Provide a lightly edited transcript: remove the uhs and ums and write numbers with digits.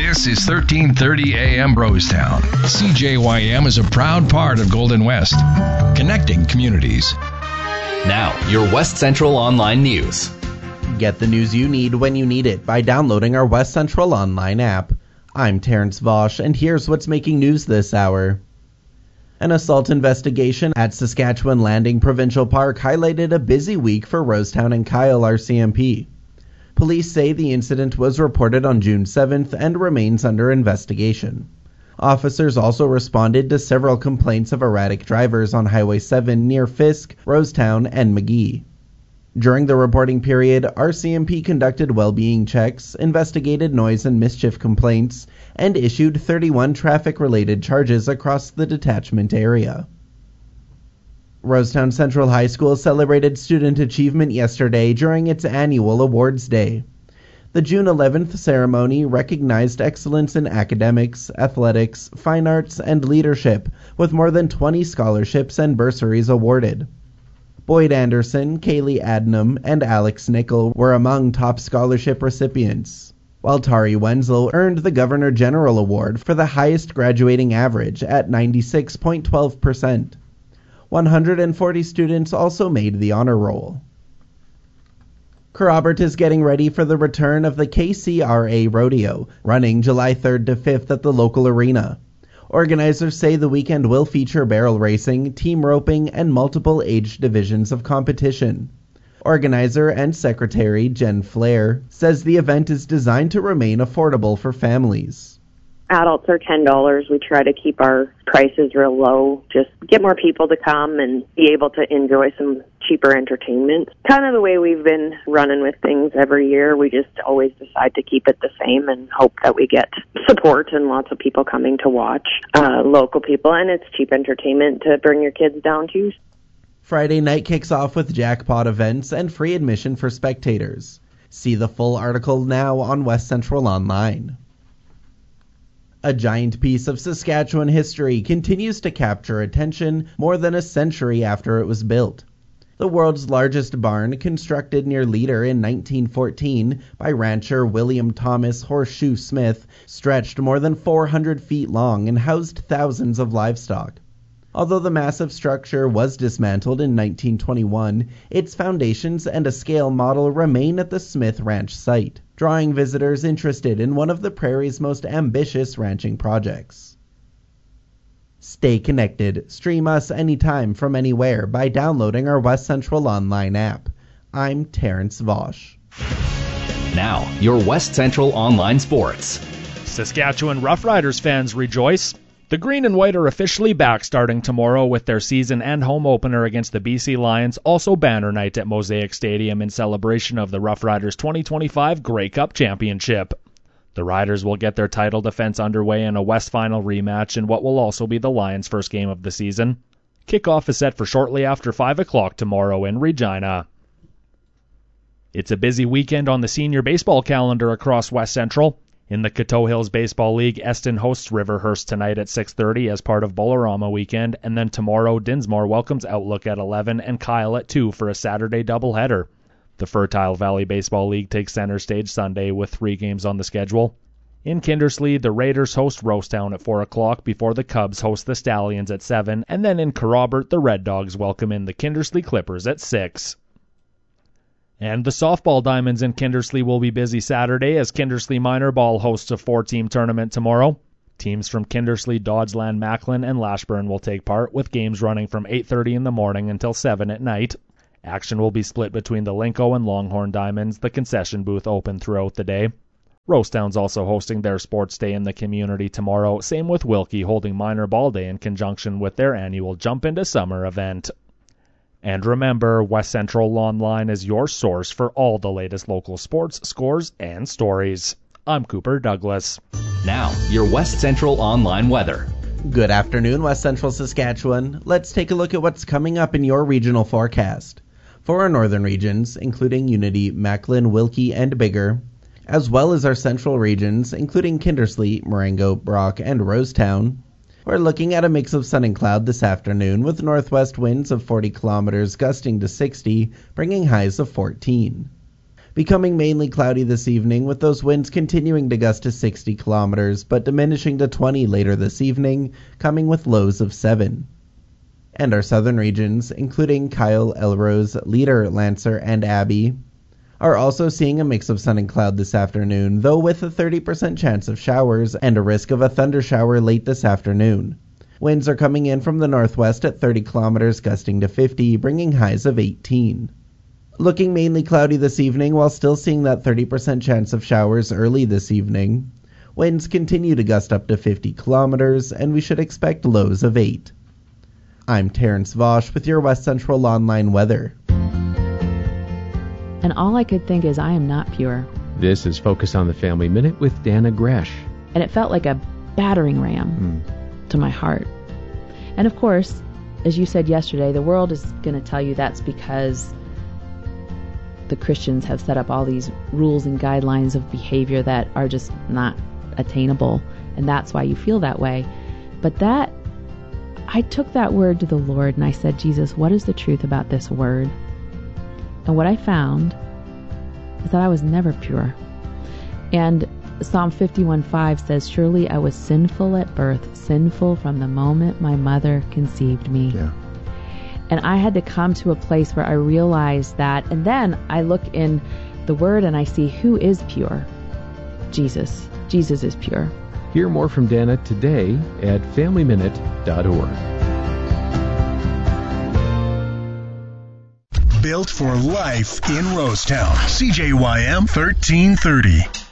This is 1330 AM Rosetown. CJYM is a proud part of Golden West, connecting communities. Now, your West Central Online News. Get the news you need when you need it by downloading our West Central Online app. I'm Terrence Vosch, and here's what's making news this hour. An assault investigation at Saskatchewan Landing Provincial Park highlighted a busy week for Rosetown and Kyle RCMP. Police say the incident was reported on June 7th and remains under investigation. Officers also responded to several complaints of erratic drivers on Highway 7 near Fisk, Rosetown, and McGee. During the reporting period, RCMP conducted well-being checks, investigated noise and mischief complaints, and issued 31 traffic-related charges across the detachment area. Rosetown Central High School celebrated student achievement yesterday during its annual awards day. The June 11th ceremony recognized excellence in academics, athletics, fine arts, and leadership, with more than 20 scholarships and bursaries awarded. Boyd Anderson, Kaylee Adnam, and Alex Nickel were among top scholarship recipients, while Tari Wenzel earned the Governor General Award for the highest graduating average at 96.12%. 140 students also made the honor roll. Kerrobert is getting ready for the return of the KCRA Rodeo, running July 3rd to 5th at the local arena. Organizers say the weekend will feature barrel racing, team roping, and multiple age divisions of competition. Organizer and secretary Jen Flair says the event is designed to remain affordable for families. Adults are $10. We try to keep our prices real low, just get more people to come and be able to enjoy some cheaper entertainment. Kind of the way we've been running with things every year. We just always decide to keep it the same and hope that we get support and lots of people coming to watch, local people, and it's cheap entertainment to bring your kids down to. Friday night kicks off with jackpot events and free admission for spectators. See the full article now on West Central Online. A giant piece of Saskatchewan history continues to capture attention more than a century after it was built. The world's largest barn, constructed near Leader in 1914 by rancher William Thomas Horseshoe Smith, stretched more than 400 feet long and housed thousands of livestock. Although the massive structure was dismantled in 1921, its foundations and a scale model remain at the Smith Ranch site, drawing visitors interested in one of the prairie's most ambitious ranching projects. Stay connected. Stream us anytime from anywhere by downloading our West Central Online app. I'm Terrence Vosch. Now, your West Central Online Sports. Saskatchewan Roughriders fans rejoice. The Green and White are officially back starting tomorrow with their season and home opener against the BC Lions, also banner night at Mosaic Stadium in celebration of the Roughriders 2025 Grey Cup Championship. The Riders will get their title defense underway in a West Final rematch in what will also be the Lions' first game of the season. Kickoff is set for shortly after 5 o'clock tomorrow in Regina. It's a busy weekend on the senior baseball calendar across West Central. In the Coteau Hills Baseball League, Eston hosts Riverhurst tonight at 6:30 as part of Bolorama weekend, and then tomorrow Dinsmore welcomes Outlook at 11 and Kyle at 2 for a Saturday doubleheader. The Fertile Valley Baseball League takes center stage Sunday with 3 games on the schedule. In Kindersley, the Raiders host Rosetown at 4 o'clock before the Cubs host the Stallions at 7, and then in Kerrobert, the Red Dogs welcome in the Kindersley Clippers at 6. And the softball Diamonds in Kindersley will be busy Saturday as Kindersley Minor Ball hosts a 4-team tournament tomorrow. Teams from Kindersley, Dodgeland, Macklin, and Lashburn will take part, with games running from 8:30 in the morning until 7 at night. Action will be split between the Linco and Longhorn Diamonds, the concession booth open throughout the day. Rosetown's also hosting their sports day in the community tomorrow, same with Wilkie holding Minor Ball Day in conjunction with their annual Jump into Summer event. And remember, West Central Online is your source for all the latest local sports, scores, and stories. I'm Cooper Douglas. Now, your West Central Online weather. Good afternoon, West Central Saskatchewan. Let's take a look at what's coming up in your regional forecast. For our northern regions, including Unity, Macklin, Wilkie, and Biggar, as well as our central regions, including Kindersley, Marengo, Brock, and Rosetown, we're looking at a mix of sun and cloud this afternoon with northwest winds of 40 kilometers gusting to 60, bringing highs of 14. Becoming mainly cloudy this evening, with those winds continuing to gust to 60 kilometers, but diminishing to 20 later this evening, coming with lows of 7. And our southern regions, including Kyle, Elrose, Leader, Lancer, and Abbey, are also seeing a mix of sun and cloud this afternoon, though with a 30% chance of showers and a risk of a thundershower late this afternoon. Winds are coming in from the northwest at 30 kilometers, gusting to 50, bringing highs of 18. Looking mainly cloudy this evening, while still seeing that 30% chance of showers early this evening. Winds continue to gust up to 50 kilometers, and we should expect lows of 8. I'm Terrence Vosch with your West Central Online weather. And all I could think is, I am not pure. This is Focus on the Family Minute with Dana Gresh. And it felt like a battering ram to my heart. And of course, as you said yesterday, the world is going to tell you that's because the Christians have set up all these rules and guidelines of behavior that are just not attainable, and that's why you feel that way. But I took that word to the Lord and I said, Jesus, what is the truth about this word? And what I found is that I was never pure. And Psalm 51:5 says, surely I was sinful at birth, sinful from the moment my mother conceived me. Yeah. And I had to come to a place where I realized that, and then I look in the Word and I see who is pure. Jesus. Jesus is pure. Hear more from Dana today at FamilyMinute.org. Built for life in Rosetown. CJYM 1330.